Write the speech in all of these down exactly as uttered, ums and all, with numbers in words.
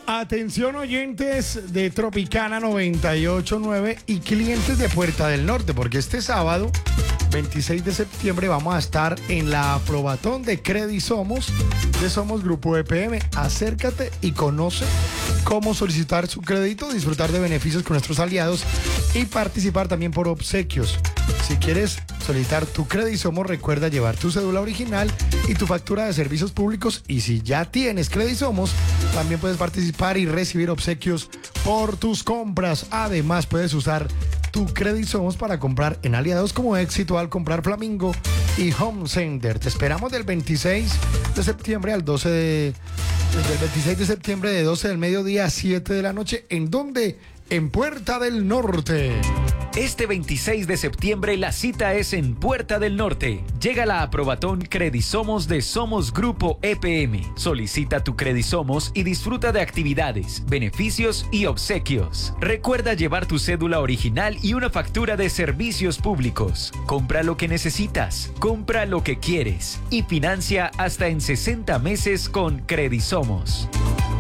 Atención oyentes de Tropicana noventa y ocho punto nueve y clientes de Puerta del Norte, porque este sábado veintiséis de septiembre vamos a estar en la aprobatón de Credisomos de Somos Grupo E P M. Acércate y conoce cómo solicitar su crédito, disfrutar de beneficios con nuestros aliados y participar también por obsequios. Si quieres solicitar tu Credisomos, recuerda llevar tu cédula original y tu factura de servicios públicos, y si ya tienes Credisomos, también puedes participar y recibir obsequios por tus compras. Además, puedes usar tu Credisomos para comprar en aliados como Éxito al comprar Flamingo y Home Center. Te esperamos del veintiséis de septiembre al doce de... Desde el veintiséis de septiembre de doce del mediodía a siete de la noche. ¿En dónde? En Puerta del Norte. Este veintiséis de septiembre la cita es en Puerta del Norte. Llega la aprobatón Credisomos de Somos Grupo E P M. Solicita tu Credisomos y disfruta de actividades, beneficios y obsequios. Recuerda llevar tu cédula original y una factura de servicios públicos. Compra lo que necesitas, compra lo que quieres y financia hasta en sesenta meses con Credisomos.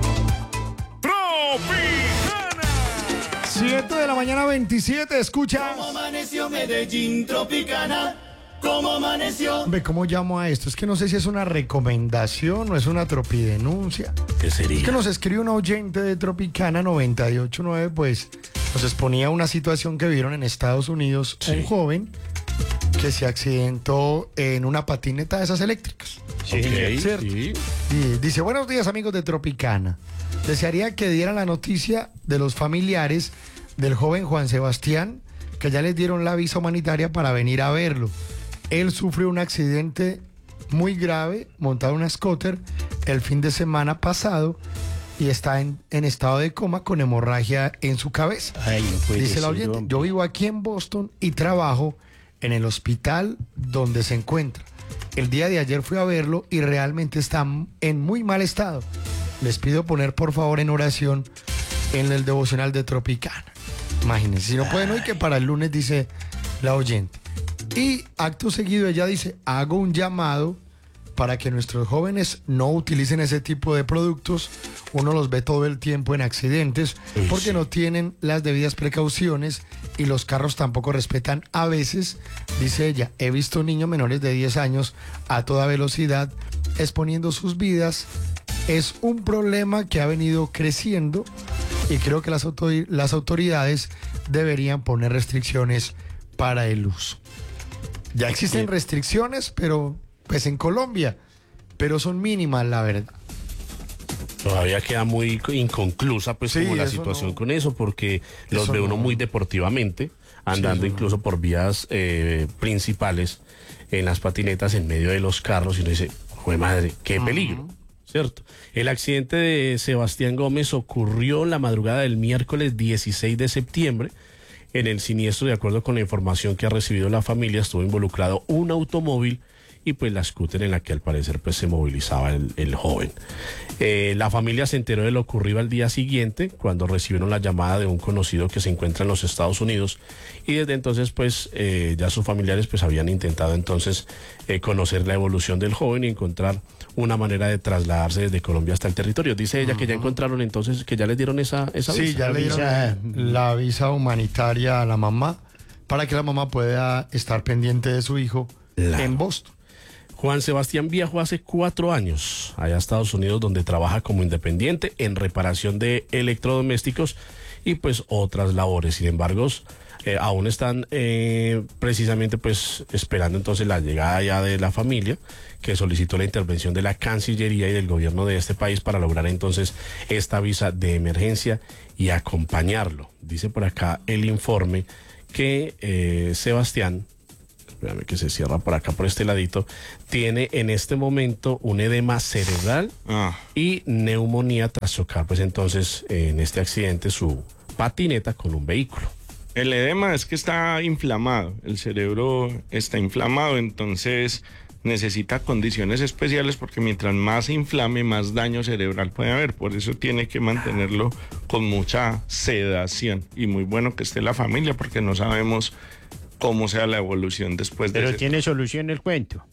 siete de la mañana, veintisiete, escucha. ¿Cómo amaneció Medellín, Tropicana? ¿Cómo amaneció? Ve, ¿cómo llamo a esto? Es que no sé si es una recomendación o es una tropidenuncia. ¿Qué sería? Es que nos escribe un oyente de Tropicana noventa y ocho punto nueve, pues nos exponía una situación que vieron en Estados Unidos. Sí. Un joven que se accidentó en una patineta de esas eléctricas. Sí, okay, ¿cierto? Sí. Y dice: buenos días, amigos de Tropicana. Desearía que dieran la noticia de los familiares del joven Juan Sebastián, que ya les dieron la visa humanitaria para venir a verlo. Él sufrió un accidente muy grave, montado en una scooter, el fin de semana pasado, y está en, en estado de coma con hemorragia en su cabeza. Ay, no puede Dice ser, la oyente: yo vivo aquí en Boston y trabajo en el hospital donde se encuentra. El día de ayer fui a verlo y realmente está en muy mal estado. Les pido poner por favor en oración en el devocional de Tropicana. Imagínense, si no pueden hoy, que para el lunes, dice la oyente. Y acto seguido ella dice: hago un llamado para que nuestros jóvenes no utilicen ese tipo de productos. Uno los ve todo el tiempo en accidentes porque no tienen las debidas precauciones y los carros tampoco respetan a veces. Dice ella: he visto niños menores de diez años a toda velocidad exponiendo sus vidas. Es un problema que ha venido creciendo y creo que las, autor- las autoridades deberían poner restricciones para el uso. Ya existen restricciones, pero pues en Colombia, pero son mínimas, la verdad. Todavía queda muy inconclusa pues Sí, como la eso situación no. con eso, porque los Eso ve uno no. muy deportivamente, andando Sí, eso incluso no. por vías eh, principales en las patinetas en medio de los carros, y uno dice: ¡jue madre, qué peligro! ¿Cierto? El accidente de Sebastián Gómez ocurrió la madrugada del miércoles dieciséis de septiembre. En el siniestro, de acuerdo con la información que ha recibido la familia, estuvo involucrado un automóvil y pues la scooter en la que al parecer pues se movilizaba el, el joven. Eh, la familia se enteró de lo ocurrido al día siguiente, cuando recibieron la llamada de un conocido que se encuentra en los Estados Unidos, y desde entonces pues eh, ya sus familiares pues habían intentado entonces eh, conocer la evolución del joven y encontrar una manera de trasladarse desde Colombia hasta el territorio. Dice ella que ya encontraron entonces, que ya les dieron esa, esa Sí, visa. ya le dieron la, la visa humanitaria a la mamá para que la mamá pueda estar pendiente de su hijo Claro. en Boston. Juan Sebastián viajó hace cuatro años allá a Estados Unidos, donde trabaja como independiente en reparación de electrodomésticos y pues otras labores. Sin embargo, eh, aún están eh, precisamente pues esperando entonces la llegada ya de la familia, que solicitó la intervención de la Cancillería y del gobierno de este país para lograr entonces esta visa de emergencia y acompañarlo. Dice por acá el informe que eh, Sebastián, espérame que se cierra por acá, por este ladito, tiene en este momento un edema cerebral Ah. y neumonía tras chocar pues entonces en este accidente su patineta con un vehículo. El edema es que está inflamado, el cerebro está inflamado, entonces necesita condiciones especiales porque mientras más se inflame, más daño cerebral puede haber. Por eso tiene que mantenerlo con mucha sedación. Y muy bueno que esté la familia porque no sabemos cómo sea la evolución después de Pero ese- tiene solución el cuento.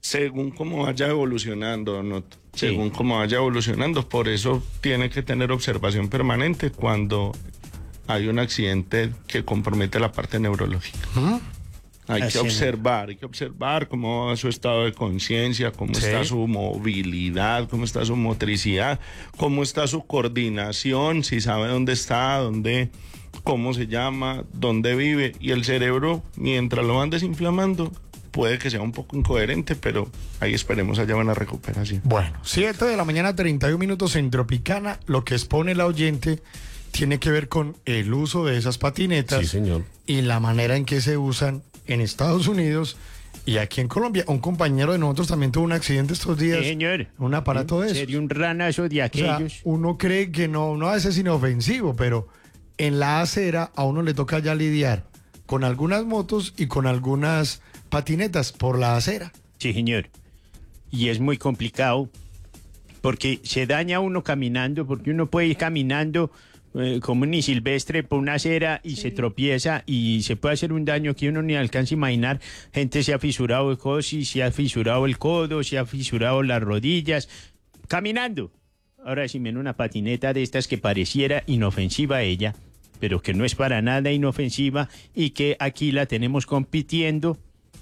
Según cómo vaya evolucionando, ¿no? Sí. Según cómo vaya evolucionando, por eso tiene que tener observación permanente cuando hay un accidente que compromete la parte neurológica. Hay Así que es. observar, hay que observar cómo va su estado de conciencia, cómo Sí. está su movilidad, cómo está su motricidad, cómo está su coordinación, si sabe dónde está, dónde, cómo se llama, dónde vive. Y el cerebro, mientras lo van desinflamando, puede que sea un poco incoherente, pero ahí esperemos haya buena recuperación. Bueno, siete de la mañana, treinta y un minutos en Tropicana. Lo que expone el oyente tiene que ver con el uso de esas patinetas Sí, señor. y la manera en que se usan en Estados Unidos y aquí en Colombia. Un compañero de nosotros también tuvo un accidente estos días. Sí, señor. Un aparato de eso. Sería un ranazo de O sea, aquellos. uno cree que no, no a veces es inofensivo, pero en la acera a uno le toca ya lidiar con algunas motos y con algunas patinetas por la acera. Sí, señor. Y es muy complicado porque se daña uno caminando, porque uno puede ir caminando eh, como ni silvestre por una acera y se tropieza y se puede hacer un daño que uno ni alcanza a imaginar. Gente se ha fisurado el coxis, se ha fisurado el codo, se ha fisurado las rodillas, caminando. Ahora, si me en una patineta de estas que pareciera inofensiva a ella, pero que no es para nada inofensiva y que aquí la tenemos compitiendo.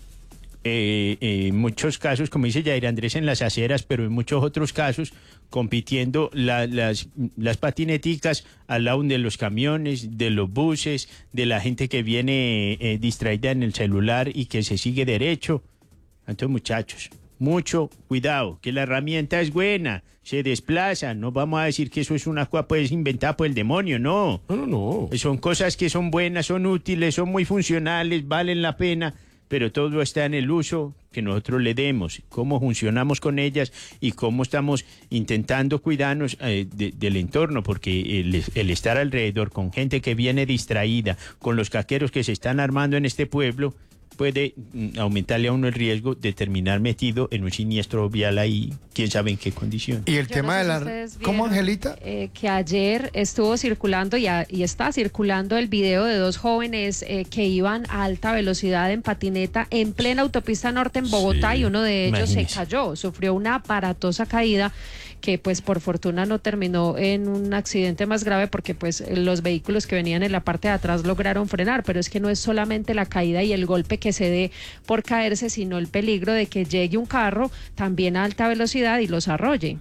Eh, eh, en muchos casos, como dice Jair Andrés, en las aceras, pero en muchos otros casos, compitiendo la- las, las patineticas al lado de los camiones, de los buses, de la gente que viene eh, distraída en el celular y que se sigue derecho. Entonces, muchachos, mucho cuidado, que la herramienta es buena, se desplaza, no vamos a decir que eso es una cosa pues inventada por el demonio, no. No, no, no. Son cosas que son buenas, son útiles, son muy funcionales, valen la pena, pero todo está en el uso que nosotros le demos, cómo funcionamos con ellas y cómo estamos intentando cuidarnos eh, de- del entorno, porque el, el estar alrededor con gente que viene distraída, con los caqueros que se están armando en este pueblo, puede mm, aumentarle a uno el riesgo de terminar metido en un siniestro vial ahí, quién sabe en qué condición. Y el Yo tema no sé de si la... ustedes ¿Cómo, vieron, Angelita? eh, que ayer estuvo circulando y, a- y está circulando el video de dos jóvenes eh, que iban a alta velocidad en patineta en plena autopista norte en Bogotá Sí, y uno de ellos se imagínese. cayó, sufrió una aparatosa caída que pues por fortuna no terminó en un accidente más grave porque pues los vehículos que venían en la parte de atrás lograron frenar, pero es que no es solamente la caída y el golpe que se dé por caerse, sino el peligro de que llegue un carro también a alta velocidad y los arrolle.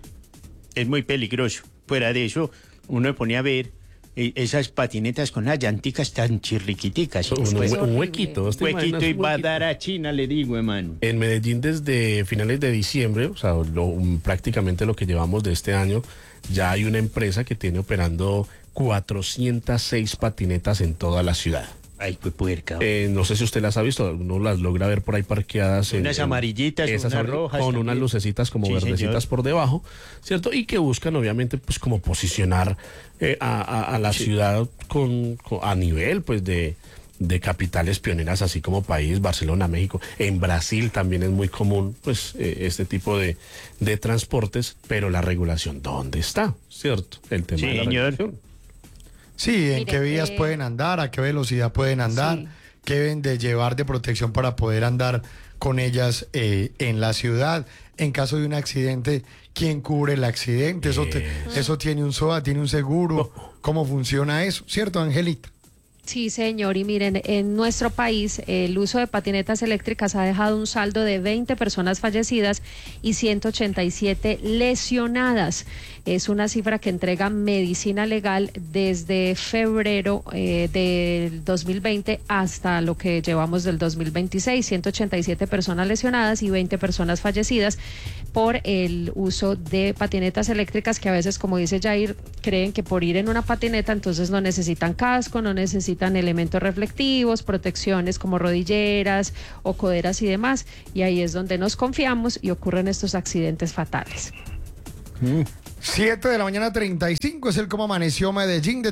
Es muy peligroso. Fuera de eso, uno se ponía a ver eh, esas patinetas con las llanticas tan chirriquiticas. Un, Pues, un- un horrible. huequito. ¿vos te huequito imaginas y un va a huequito? dar a China, le digo, hermano. En Medellín desde finales de diciembre, o sea, lo- um, prácticamente lo que llevamos de este año, ya hay una empresa que tiene operando cuatrocientas seis patinetas en toda la ciudad. Ay, pues puerca. Eh, no sé si usted las ha visto, uno las logra ver por ahí parqueadas. en- Unas en- amarillitas, esas unas amar- rojas con también. unas lucecitas como Sí, verdecitas señor. por debajo, ¿cierto? Y que buscan obviamente pues como posicionar eh, a, a- a la ciudad con, con- a nivel pues de, de capitales pioneras, así como país, Barcelona, México. En Brasil también es muy común pues eh, este tipo de, de transportes, pero la regulación, ¿dónde está? ¿Cierto? El tema Sí, de la señor. regulación. Sí, en Mire, qué vías eh, pueden andar, a qué velocidad pueden andar, Sí. qué deben de llevar de protección para poder andar con ellas eh, en la ciudad. En caso de un accidente, ¿quién cubre el accidente? Eso, te- eso tiene un S O A, tiene un seguro. ¿Cómo funciona eso? ¿Cierto, Angelita? Sí, señor, y miren, en nuestro país el uso de patinetas eléctricas ha dejado un saldo de veinte personas fallecidas y ciento ochenta y siete lesionadas. Es una cifra que entrega Medicina Legal desde febrero eh, del dos mil veinte hasta lo que llevamos del dos mil veintiséis. ciento ochenta y siete personas lesionadas y veinte personas fallecidas por el uso de patinetas eléctricas que a veces, como dice Jair, creen que por ir en una patineta entonces no necesitan casco, no necesitan elementos reflectivos, protecciones como rodilleras o coderas y demás, y ahí es donde nos confiamos y ocurren estos accidentes fatales. siete de la mañana, treinta y cinco es el cómo amaneció Medellín. De